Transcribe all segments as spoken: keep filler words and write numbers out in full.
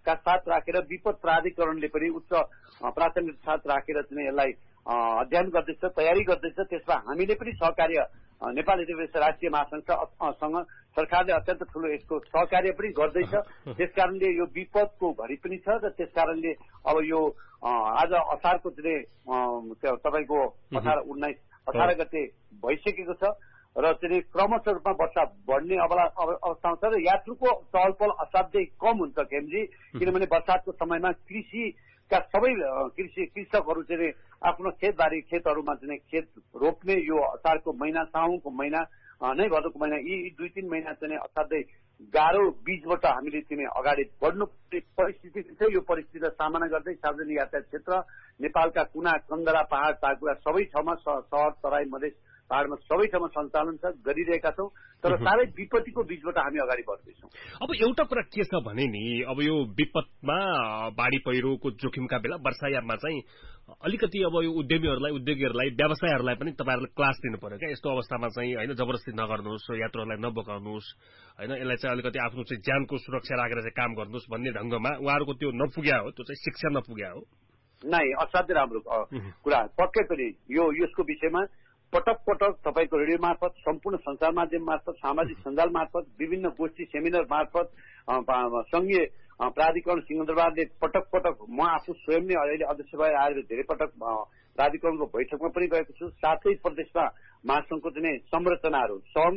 का साथ राखेर विपद प्राधिकरणले पनि उच्च प्राथमिकता साथ राखेर चाहिँ यसलाई अध्ययन गर्दैछ, तयारी गर्दैछ। त्यसमा हामीले पनि सहकार्य नेपाल एजुकेसन राष्ट्रिय महासंघसँग सरकारले अत्यन्त ठूलो यसको सहकार्य पनि गर्दैछ। त्यसकारणले यो विपदको घडी पनि छ र त्यसकारणले अब यो आज असारको चाहिँ तपाईँको अठार उन्नाइस अठार गते भइसकेको छ र चाहिँ क्रमशः रूपमा वर्षा बढ्ने अवस्थामा छ र यात्रुको चहलपहल असाध्यै कम हुन्छ खेमजी, किनभने बर्सातको समयमा कृषिका सबै कृषि कृषकहरू चाहिँ आफ्नो खेतबारी खेतहरूमा चाहिँ खेत रोप्ने यो असारको महिना, साउनको महिना नै भदौको महिना, यी दुई तीन महिना चाहिँ असाध्यै गाह्रो बीचबाट हामीले चाहिँ अगाडि बढ्नु परिस्थिति छ। यो परिस्थितिलाई सामना गर्दै सार्वजनिक यातायात क्षेत्र नेपालका कुना कन्दरा पहाड टाकुरा सबै ठाउँमा सहर तराई मधेस पहाडमा सबै ठाउँमा सञ्चालन छ गरिरहेका छौँ, तर साह्रै विपत्तिको बीचबाट हामी अगाडि बढ्दैछौँ। अब एउटा कुरा के छ भने नि, अब यो विपदमा बाढी पहिरोको जोखिमका बेला वर्षायाममा चाहिँ अलिकति अब यो उद्यमीहरूलाई उद्योगीहरूलाई व्यवसायहरूलाई पनि तपाईँहरूले क्लास दिनु पर्यो क्या। यस्तो अवस्थामा चाहिँ होइन जबरजस्ती नगर्नुहोस्, यात्रुहरूलाई नबोकाउनुहोस्, होइन यसलाई चाहिँ अलिकति आफ्नो चाहिँ ज्यानको सुरक्षा राखेर चाहिँ काम गर्नुहोस् भन्ने ढङ्गमा उहाँहरूको त्यो नपुग्या हो, त्यो चाहिँ शिक्षा नपुग्या हो। नै असाध्यै राम्रो कुरा पक्कै पनि यो यसको विषयमा पटक पटक तपाईँको रेडियो मार्फत, सम्पूर्ण सञ्चार माध्यम मार्फत, सामाजिक सञ्जाल मार्फत, विभिन्न गोष्ठी सेमिनार मार्फत, संघीय प्राधिकरण सिंहदरबारले पटक पटक म आफू स्वयं नै अहिले अध्यक्ष भएर आएर धेरै पटक प्राधिकरणको बैठकमा पनि गएको छु। साथै प्रदेशमा महासंघको चाहिँ संरचनाहरू सङ्घ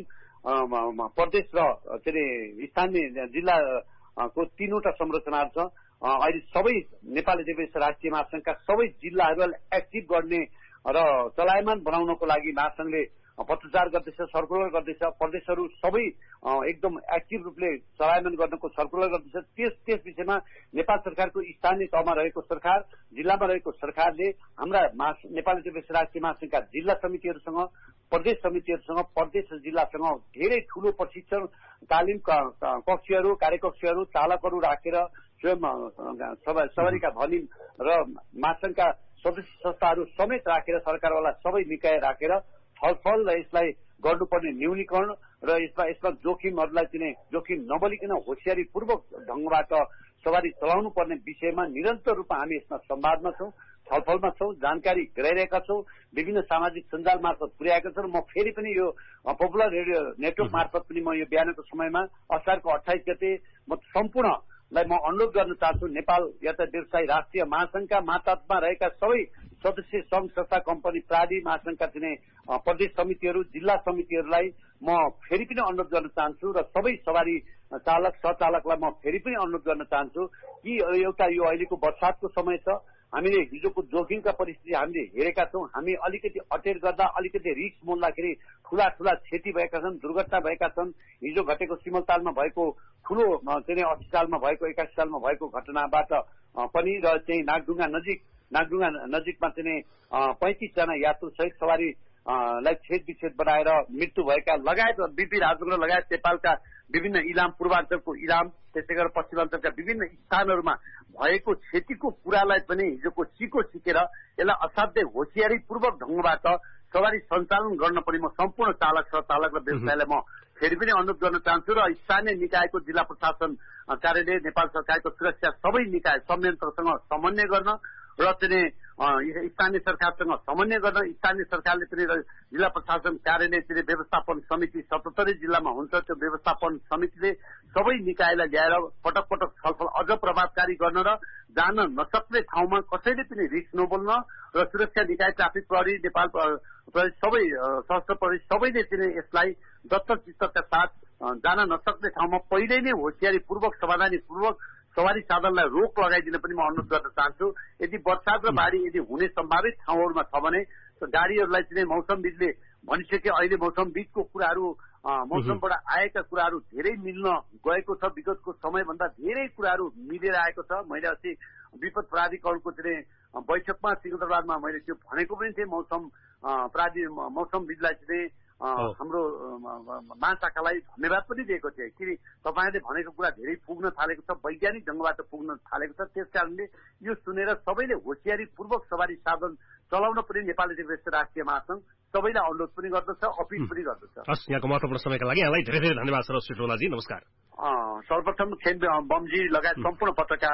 प्रदेश र चाहिँ स्थानीय जिल्लाको तीनवटा संरचनाहरू छ। अहिले सबै नेपाल एजुकेसन राष्ट्रिय महासंघका सबै जिल्लाहरूलाई एक्टिभ गर्ने र चलायमान बनाउनको लागि महासंघले पत्रचार गर्दैछ, सर्कुलर गर्दैछ। प्रदेशहरू सबै एकदम एक्टिभ रूपले चलायमान गर्नको सर्कुलर गर्दैछ। त्यस त्यस विषयमा नेपाल सरकारको स्थानीय तहमा रहेको सरकार, जिल्लामा रहेको सरकारले हाम्रा नेपाल एजुकेसन राष्ट्रिय महासंघका जिल्ला समितिहरूसँग, प्रदेश समितिहरूसँग, प्रदेश र जिल्लासँग धेरै ठूलो प्रशिक्षण तालिम कक्षहरू, कार्यकक्षहरू, चालकहरू राखेर स्वयं सवारीका भनिम र महासंघका सदस्य संस्थाहरू समेत राखेर सरकारवाला सबै निकाय राखेर छलफल र यसलाई गर्नुपर्ने न्यूनीकरण र यसमा यसमा जोखिमहरूलाई चाहिँ जोखिम नबलिकन होसियारीपूर्वक ढङ्गबाट सवारी चलाउनु पर्ने विषयमा निरन्तर रूपमा हामी यसमा संवादमा छौँ, छलफलमा छौँ, जानकारी गराइरहेका छौँ, विभिन्न सामाजिक सञ्जाल मार्फत पुर्याएका छौँ। म फेरि पनि यो पपुलर रेडियो नेटवर्क मार्फत पनि म यो बिहानको समयमा असारको अट्ठाइस गते म सम्पूर्ण लाई म अनुरोध गर्न चाहन्छु, नेपाल यातायात व्यवसायी राष्ट्रिय महासंघका मातहतमा रहेका सबै सदस्य संघ संस्था कम्पनी प्राधि महासंघका चाहिँ प्रदेश समितिहरू, जिल्ला समितिहरूलाई म फेरि पनि अनुरोध गर्न चाहन्छु र सबै सवारी चालक सचालकलाई म फेरि पनि अनुरोध गर्न चाहन्छु कि एउटा यो अहिलेको बर्सातको समय छ, हामीले हिजोको जोखिमका परिस्थिति हामीले हेरेका छौँ। हामी अलिकति अटेर गर्दा अलिकति रिस्क मोल्दाखेरि ठूला ठूला क्षति भएका छन्, दुर्घटना भएका छन्। हिजो घटेको सिमलतालमा भएको ठूलो चाहिँ अस्सी सालमा भएको एकासी सालमा भएको घटनाबाट पनि र चाहिँ नागढुङ्गा नजिक नागढुङ्गा नजिकमा चाहिँ पैंतिसजना यात्रु सहित सवारी लाई छेद विच्छेद बनाएर मृत्यु भएका लगायत बिपी राजनगर लगायत नेपालका विभिन्न इलाम, पूर्वाञ्चलको इलाम, त्यसै गरेर पश्चिमाञ्चलका विभिन्न स्थानहरूमा भएको क्षतिको कुरालाई पनि हिजोको सिको सिकेर यसलाई असाध्यै होसियारीपूर्वक ढङ्गबाट सवारी सञ्चालन गर्न पनि म सम्पूर्ण चालक चालक र व्यवसायलाई म फेरि पनि अनुरोध गर्न चाहन्छु र स्थानीय निकायको जिल्ला प्रशासन कार्यालय, नेपाल सरकारको सुरक्षा सबै निकाय संयन्त्रसँग समन्वय गर्न र चाहिँ स्थानीय सरकारसँग समन्वय गर्न, स्थानीय सरकारले पनि जिल्ला प्रशासन कार्यालय चाहिँ व्यवस्थापन समिति सतहत्तरै जिल्लामा हुन्छ, त्यो व्यवस्थापन समितिले सबै निकायलाई ल्याएर पटक पटक छलफल अझ प्रभावकारी गर्न र जान नसक्ने ठाउँमा कसैले पनि रिस्क नबोल्न र सुरक्षा निकाय, ट्राफिक प्रहरी, नेपाल प्रदेश सबै सशस्त्र प्रदेश सबैले चाहिँ यसलाई दत्तक चित्तका साथ जान नसक्ने ठाउँमा पहिल्यै नै होसियारीपूर्वक समाधानीपूर्वक सवारी साधनलाई रोक लगाइदिन पनि म अनुरोध गर्न चाहन्छु। यदि बर्सात र बाढी यदि हुने सम्भावित ठाउँहरूमा छ भने गाडीहरूलाई चाहिँ मौसमविदले भनिसके अहिले मौसमविदको कुराहरू, मौसमबाट आएका कुराहरू धेरै मिल्न गएको छ। विगतको समयभन्दा धेरै कुराहरू मिलेर आएको छ। मैले अस्ति विपद प्राधिकरणको चाहिँ बैठकमा सिंहदरबारमा मैले त्यो भनेको पनि थिएँ, मौसम प्राधि मौसमविदलाई चाहिँ हाम्रो महाशाखालाई धन्यवाद पनि दिएको थिएँ कि तपाईँले भनेको कुरा धेरै पुग्न थालेको छ, वैज्ञानिक ढङ्गबाट पुग्न थालेको छ। त्यस कारणले यो सुनेर सबैले होसियारीपूर्वक सवारी साधन चलाउन पनि नेपाल एजुकेसन राष्ट्रिय महासंघ सबैलाई अनुरोध पनि गर्दछ, अपिल पनि गर्दछ। हस्, यहाँको महत्त्वपूर्ण समयका लागि यहाँलाई धेरै धेरै धन्यवाद सर श्री टोलाजी, नमस्कार। सर्वप्रथम खेन बमजी लगायत सम्पूर्ण पत्रकार